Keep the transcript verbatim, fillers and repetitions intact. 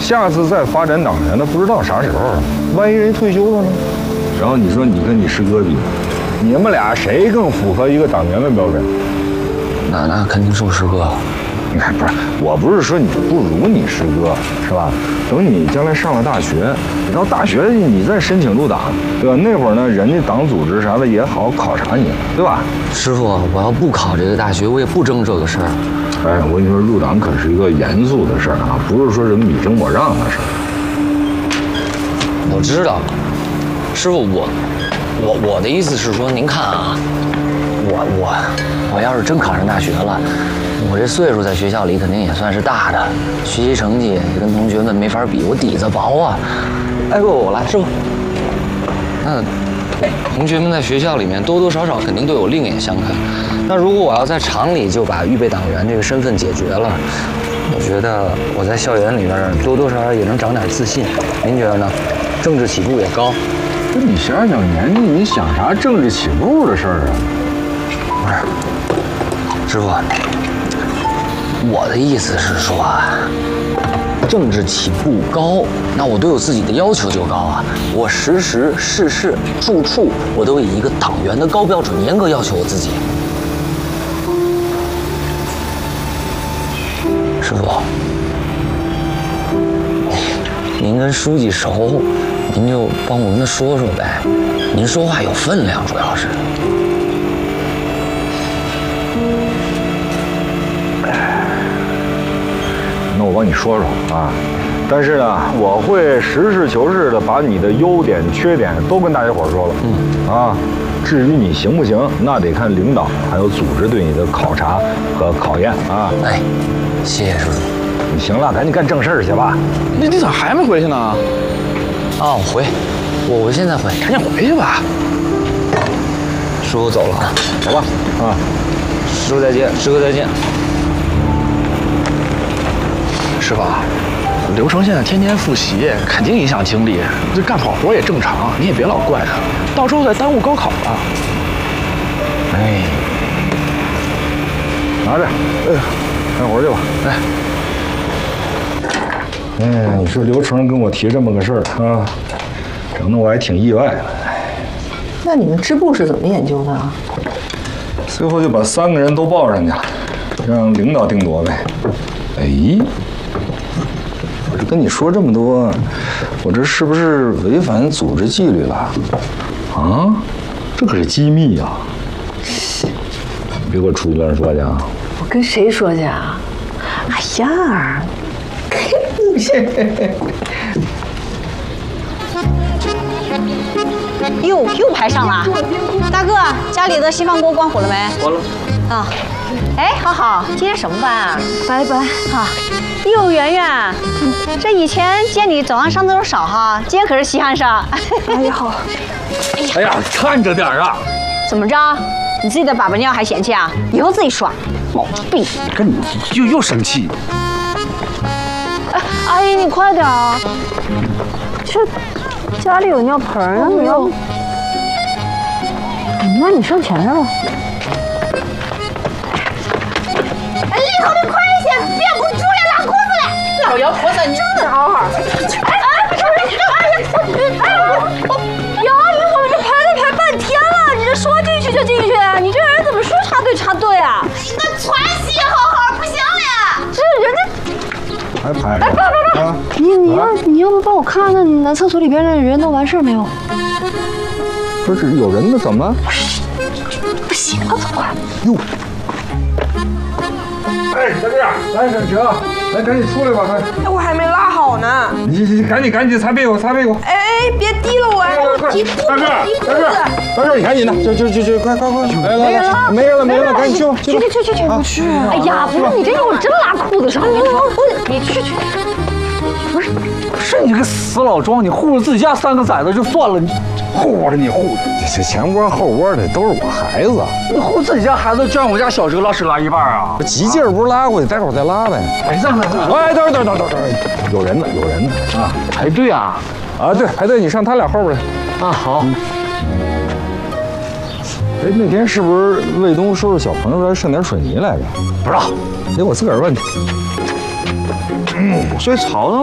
下次再发展党员，那不知道啥时候了。万一人退休了呢？然后你说你跟你师哥比，你们俩谁更符合一个党员的标准？ 那那肯定是我师哥。 你看，不是，我不是说你不如你师哥，是吧？等你将来上了大学，你到大学你再申请入党，对吧？那会儿呢，人家党组织啥的也好考察你，对吧？ 师傅，我要不考这个大学，我也不争这个事儿。 哎，我跟你说，入党可是一个严肃的事儿啊，不是说什么你争我让的事儿。 我知道，师傅，我我我的意思是说，您看啊，我我我要是真考上大学了。我这岁数在学校里肯定也算是大的，学习成绩也跟同学们没法比，我底子薄啊。哎，不，我来，师傅。那同学们在学校里面多多少少肯定对我另眼相看。那如果我要在厂里就把预备党员这个身份解决了，我觉得我在校园里面多多少少也能长点自信。您觉得呢？政治起步也高。 不是你小小年纪，你想啥政治起步的事儿啊？ 不是，师傅。我的意思是说啊，政治起步高，那我对我自己的要求就高啊。我时时事事处处，我都以一个党员的高标准严格要求我自己。师傅，您跟书记熟，您就帮我跟他说说呗。您说话有分量，主要是。 那我帮你说说啊，但是呢，我会实事求是的把你的优点、缺点都跟大家伙说了。嗯啊，至于你行不行，那得看领导还有组织对你的考察和考验啊。 哎，谢谢师傅。 你行了，赶紧干正事儿去吧。 你你咋还没回去呢？ 啊，我回，我我现在回。 赶紧回去吧。 师傅走了啊， 走吧。啊， 师傅再见，师哥再见。 师傅，刘成现在天天复习，肯定影响精力。这干跑活也正常，你也别老怪他，到时候再耽误高考了。 哎，拿着，哎，干活去吧。哎，哎，你说刘成跟我提这么个事儿啊，整得我还挺意外的。 那你们支部是怎么研究的啊？ 最后就把三个人都报上去了，让领导定夺呗。哎。我这跟你说这么多，我这是不是违反组织纪律了？啊，这可是机密啊！你别给我出去乱说去啊！ 我跟谁说去啊？哎呀， 哟，又排上了。大哥，家里的西方锅关火了没？关了。啊。哎，好好，今天什么班啊？ 拜拜。 哈。哟，圆圆，这以前见你早上上厕所少哈，今天可是稀罕上。 哎呀好。 哎呀，看着点啊！ 怎么着？你自己的粑粑尿还嫌弃啊？以后自己刷。毛病。 跟你又又生气。 哎，阿姨你快点啊！这家里有尿盆啊，你要。那你上前来吧。 哎，里头的快一些，别不住了，拉裤子了。老妖婆子，你真好好。哎哎，哎呀，姚阿姨，我们这排队排半天了，你这说进去就进去，你这人怎么说插队插队啊？那喘息好好不行了，这人家。 还排？ 哎，不不不，啊、你你要你要不帮我看看男厕所里边的人都完事儿没有？ 不是有人呢，怎么了？ 不行了，怎么办？ 哟！哎，大哥，来，小晴，来，赶紧出来吧，快！ 哎，我还没拉好呢。 你你赶紧赶紧擦屁股，擦屁股！ 哎哎，别滴了我！哎，我滴肚子， 大个，大个，大个，你赶紧的，就就就就快快快！来来来，没人了，没人了，赶紧去吧， 去去去去去！不去！哎呀，不是你这一会儿真拉裤子上，你你去去。 不是不是你这个死老庄，你护着自己家三个崽子就算了，你护着你护着， 这前窝后窝的都是我孩子， 你护自己家孩子，就让我家小哲拉屎拉一半啊！ 急劲儿不是拉过去，待会儿再拉呗。 哎，让让让！ 哎，等会儿等会儿等会儿等会儿，有人呢，有人呢啊！ 排队啊！ 啊，对，排队，你上他俩后边来。 啊，好。 哎，那天是不是卫东收拾小朋友说剩点水泥来着？ 不知道， 得我自个儿问去。嗯，所以吵呢。